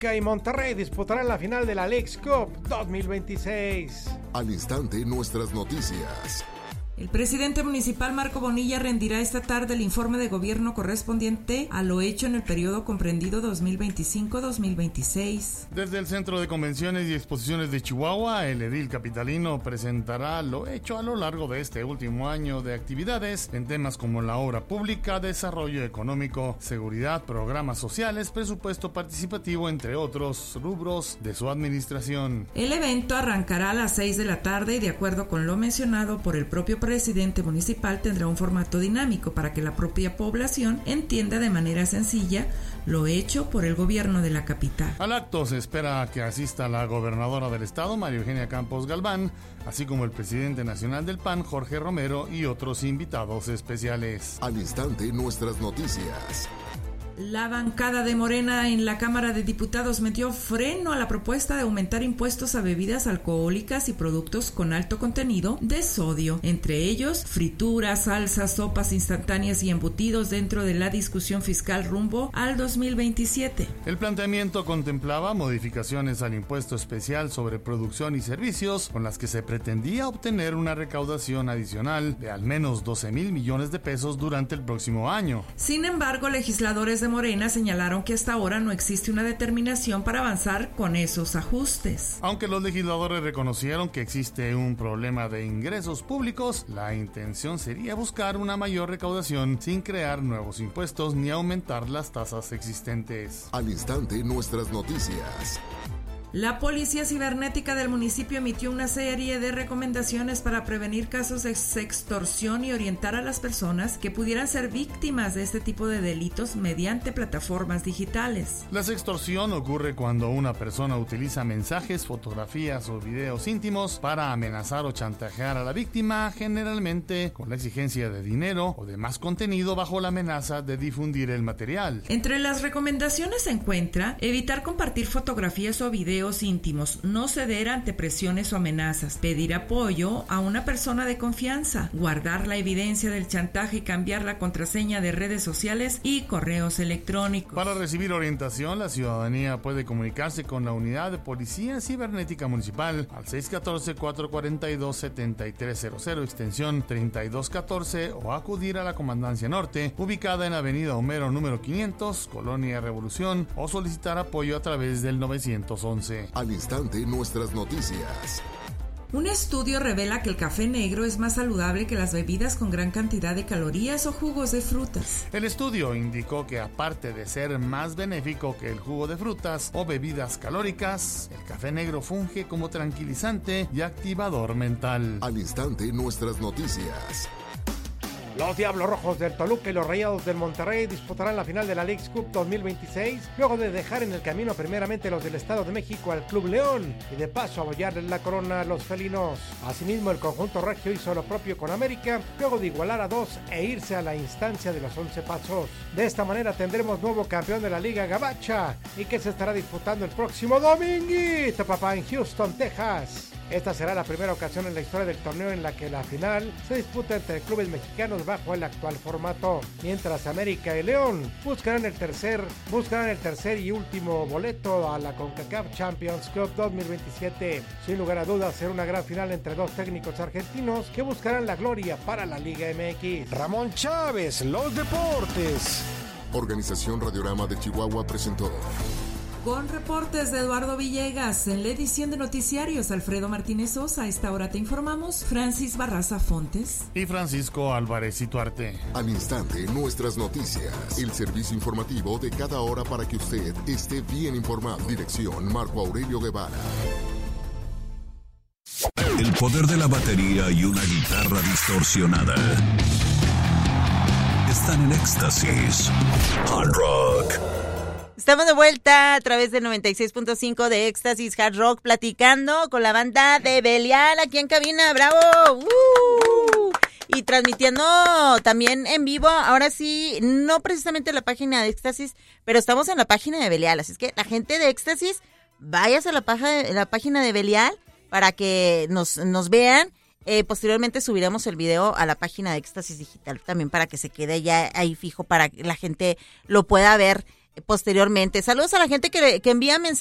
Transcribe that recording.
y Monterrey disputarán la final de la Leagues Cup 2026. Al instante, nuestras noticias. El presidente municipal Marco Bonilla rendirá esta tarde el informe de gobierno correspondiente a lo hecho en el periodo comprendido 2025-2026. Desde el Centro de Convenciones y Exposiciones de Chihuahua, el edil capitalino presentará lo hecho a lo largo de este último año de actividades en temas como la obra pública, desarrollo económico, seguridad, programas sociales, presupuesto participativo, entre otros rubros de su administración. El evento arrancará a las 6 de la tarde y, de acuerdo con lo mencionado por el propio presidente municipal, tendrá un formato dinámico para que la propia población entienda de manera sencilla lo hecho por el gobierno de la capital. Al acto se espera que asista la gobernadora del estado, María Eugenia Campos Galván, así como el presidente nacional del PAN, Jorge Romero, y otros invitados especiales. Al instante, nuestras noticias. La bancada de Morena en la Cámara de Diputados metió freno a la propuesta de aumentar impuestos a bebidas alcohólicas y productos con alto contenido de sodio, entre ellos frituras, salsas, sopas instantáneas y embutidos, dentro de la discusión fiscal rumbo al 2027. El planteamiento contemplaba modificaciones al impuesto especial sobre producción y servicios, con las que se pretendía obtener una recaudación adicional de al menos 12,000 millones de pesos durante el próximo año. Sin embargo, legisladores de Morena señalaron que hasta ahora no existe una determinación para avanzar con esos ajustes. Aunque los legisladores reconocieron que existe un problema de ingresos públicos, la intención sería buscar una mayor recaudación sin crear nuevos impuestos ni aumentar las tasas existentes. Al instante, nuestras noticias. La Policía Cibernética del municipio emitió una serie de recomendaciones para prevenir casos de sextorsión y orientar a las personas que pudieran ser víctimas de este tipo de delitos mediante plataformas digitales. La sextorsión ocurre cuando una persona utiliza mensajes, fotografías o videos íntimos para amenazar o chantajear a la víctima, generalmente con la exigencia de dinero o de más contenido bajo la amenaza de difundir el material. Entre las recomendaciones se encuentra evitar compartir fotografías o videos íntimos, no ceder ante presiones o amenazas, pedir apoyo a una persona de confianza, guardar la evidencia del chantaje y cambiar la contraseña de redes sociales y correos electrónicos. Para recibir orientación, la ciudadanía puede comunicarse con la Unidad de Policía Cibernética Municipal al 614-442-7300, extensión 3214, o acudir a la Comandancia Norte, ubicada en Avenida Homero número 500, Colonia Revolución, o solicitar apoyo a través del 911. Al instante, nuestras noticias. Un estudio revela que el café negro es más saludable que las bebidas con gran cantidad de calorías o jugos de frutas. El estudio indicó que, aparte de ser más benéfico que el jugo de frutas o bebidas calóricas, el café negro funge como tranquilizante y activador mental. Al instante, nuestras noticias. Los Diablos Rojos del Toluca y los Rayados del Monterrey disputarán la final de la Leagues Cup 2026, luego de dejar en el camino primeramente los del Estado de México al Club León y de paso abollarles la corona a los felinos. Asimismo, el conjunto regio hizo lo propio con América, luego de igualar a 2 e irse a la instancia de los 11 pasos. De esta manera tendremos nuevo campeón de la Liga Gabacha, y que se estará disputando el próximo dominguito, papá, en Houston, Texas. Esta será la primera ocasión en la historia del torneo en la que la final se disputa entre clubes mexicanos bajo el actual formato, mientras América y León buscarán el tercer y último boleto a la CONCACAF Champions Cup 2027. Sin lugar a dudas, será una gran final entre dos técnicos argentinos que buscarán la gloria para la Liga MX. Ramón Chávez, los deportes. Organización Radiorama de Chihuahua presentó. Con reportes de Eduardo Villegas, en la edición de noticiarios Alfredo Martínez Sosa. A esta hora te informamos Francis Barraza Fontes y Francisco Álvarez Ituarte. Al instante, nuestras noticias. El servicio informativo de cada hora para que usted esté bien informado. Dirección Marco Aurelio Guevara. El poder de la batería y una guitarra distorsionada están en éxtasis. Hard Rock. Estamos de vuelta a través del 96.5 de Éxtasis Hard Rock, platicando con la banda de Belial aquí en cabina. ¡Bravo! Y transmitiendo también en vivo, ahora sí, no precisamente en la página de Éxtasis, pero estamos en la página de Belial. Así es que la gente de Éxtasis, váyase a la página de Belial para que nos vean. Posteriormente subiremos el video a la página de Éxtasis Digital también, para que se quede ya ahí fijo, para que la gente lo pueda ver posteriormente. Saludos a la gente que envía mensajes